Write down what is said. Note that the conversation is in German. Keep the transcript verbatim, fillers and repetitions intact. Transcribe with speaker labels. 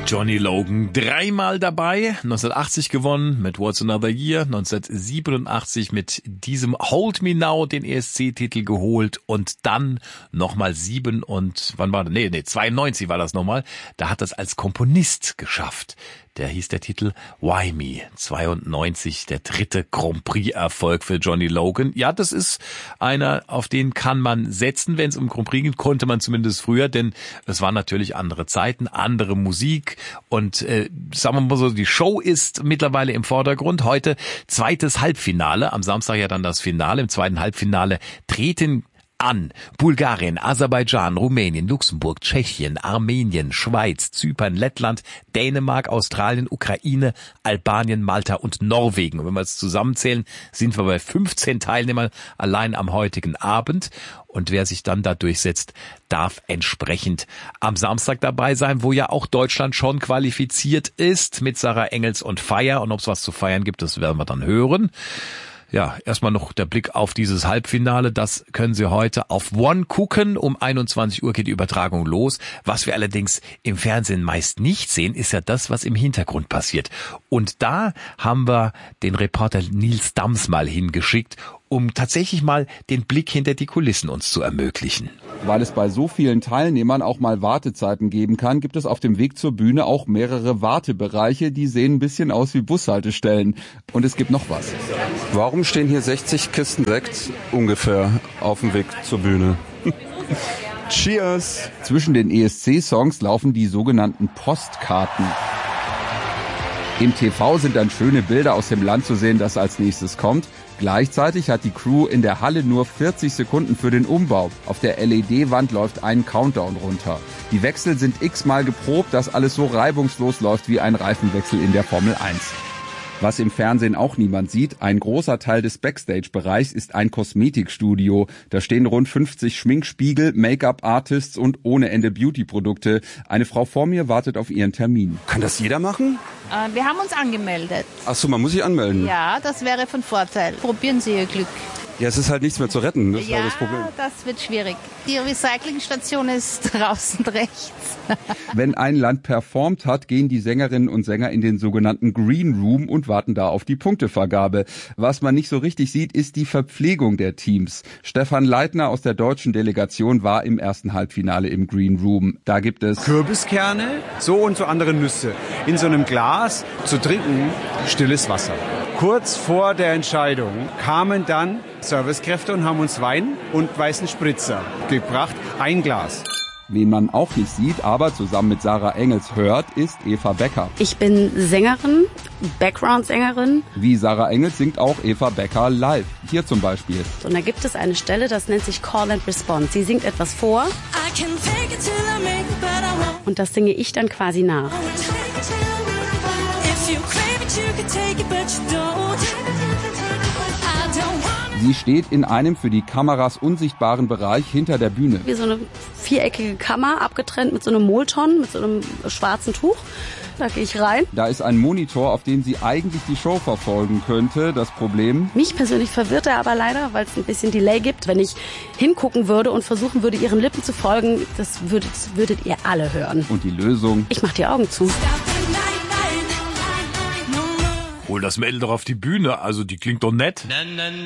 Speaker 1: Johnny Logan dreimal dabei, neunzehnhundertachtzig gewonnen mit What's Another Year, neunzehnhundertsiebenundachtzig mit diesem Hold Me Now den E S C-Titel geholt und dann nochmal sieben und, wann war das? Nee, nee, zweiundneunzig war das nochmal. Da hat das als Komponist geschafft. Der hieß der Titel Why Me, zweiundneunzig, der dritte Grand Prix-Erfolg für Johnny Logan. Ja, das ist einer, auf den kann man setzen, wenn es um Grand Prix geht, konnte man zumindest früher, denn es waren natürlich andere Zeiten, andere Musik und äh, sagen wir mal so, die Show ist mittlerweile im Vordergrund. Heute zweites Halbfinale, am Samstag ja dann das Finale. Im zweiten Halbfinale treten an Bulgarien, Aserbaidschan, Rumänien, Luxemburg, Tschechien, Armenien, Schweiz, Zypern, Lettland, Dänemark, Australien, Ukraine, Albanien, Malta und Norwegen. Und wenn wir es zusammenzählen, sind wir bei fünfzehn Teilnehmern allein am heutigen Abend. Und wer sich dann da durchsetzt, darf entsprechend am Samstag dabei sein, wo ja auch Deutschland schon qualifiziert ist mit Sarah Engels und Feier. Und ob es was zu feiern gibt, das werden wir dann hören. Ja, erstmal noch der Blick auf dieses Halbfinale. Das können Sie heute auf One gucken. Um einundzwanzig Uhr geht die Übertragung los. Was wir allerdings im Fernsehen meist nicht sehen, ist ja das, was im Hintergrund passiert. Und da haben wir den Reporter Nils Dams mal hingeschickt, um tatsächlich mal den Blick hinter die Kulissen uns zu ermöglichen.
Speaker 2: Weil es bei so vielen Teilnehmern auch mal Wartezeiten geben kann, gibt es auf dem Weg zur Bühne auch mehrere Wartebereiche, die sehen ein bisschen aus wie Bushaltestellen. Und es gibt noch was.
Speaker 3: Warum stehen hier sechzig Kisten Sekt ungefähr auf dem Weg zur Bühne? Cheers!
Speaker 2: Zwischen den E S C-Songs laufen die sogenannten Postkarten. Im T V sind dann schöne Bilder aus dem Land zu sehen, das als nächstes kommt. Gleichzeitig hat die Crew in der Halle nur vierzig Sekunden für den Umbau. Auf der L E D-Wand läuft ein Countdown runter. Die Wechsel sind x-mal geprobt, dass alles so reibungslos läuft wie ein Reifenwechsel in der Formel eins. Was im Fernsehen auch niemand sieht, ein großer Teil des Backstage-Bereichs ist ein Kosmetikstudio. Da stehen rund fünfzig Schminkspiegel, Make-up-Artists und ohne Ende Beauty-Produkte. Eine Frau vor mir wartet auf ihren Termin.
Speaker 3: Kann das jeder machen?
Speaker 4: Äh, wir haben uns angemeldet.
Speaker 3: Ach so, man muss sich anmelden.
Speaker 4: Ja, das wäre von Vorteil. Probieren Sie Ihr Glück.
Speaker 3: Ja, es ist halt nichts mehr zu retten, das ist
Speaker 4: ja,
Speaker 3: halt das Problem.
Speaker 4: Das wird schwierig. Die Recyclingstation ist draußen rechts.
Speaker 2: Wenn ein Land performt hat, gehen die Sängerinnen und Sänger in den sogenannten Green Room und warten da auf die Punktevergabe. Was man nicht so richtig sieht, ist die Verpflegung der Teams. Stefan Leitner aus der deutschen Delegation war im ersten Halbfinale im Green Room. Da gibt es
Speaker 5: Kürbiskerne, so und so andere Nüsse. In so einem Glas zu trinken, stilles Wasser. Kurz vor der Entscheidung kamen dann Servicekräfte und haben uns Wein und weißen Spritzer gebracht. Ein Glas.
Speaker 2: Wen man auch nicht sieht, aber zusammen mit Sarah Engels hört, ist Eva Becker.
Speaker 6: Ich bin Sängerin, Background-Sängerin.
Speaker 2: Wie Sarah Engels singt auch Eva Becker live. Hier zum Beispiel.
Speaker 6: Und da gibt es eine Stelle, das nennt sich Call and Response. Sie singt etwas vor und das singe ich dann quasi nach.
Speaker 2: Sie steht in einem für die Kameras unsichtbaren Bereich hinter der Bühne.
Speaker 6: Wie so eine viereckige Kammer, abgetrennt mit so einem Molton, mit so einem schwarzen Tuch. Da gehe ich rein.
Speaker 2: Da ist ein Monitor, auf dem sie eigentlich die Show verfolgen könnte. Das Problem?
Speaker 6: Mich persönlich verwirrt er aber leider, weil es ein bisschen Delay gibt. Wenn ich hingucken würde und versuchen würde, ihren Lippen zu folgen, das würdet, würdet ihr alle hören.
Speaker 2: Und die Lösung?
Speaker 6: Ich mach die Augen zu.
Speaker 1: Hol das Mädel doch auf die Bühne, also die klingt doch nett.